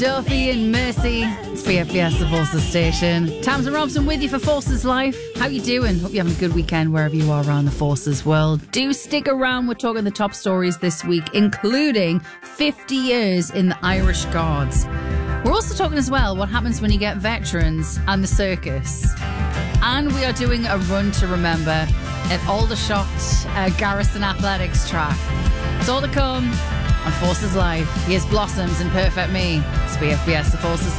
Duffy and Mercy. It's BFBS, the Forces station. Tamsin Robson with you for Forces Life. How you doing? Hope you're having a good weekend wherever you are around the Forces world. Do stick around. We're talking the top stories this week, including 50 years in the Irish Guards. We're also talking as well what happens when you get veterans and the circus. And we are doing a run to remember at Aldershot Garrison Athletics track. It's all to come on Forces Life. Here's Blossoms and Perfect Me. It's BFBS, the Forces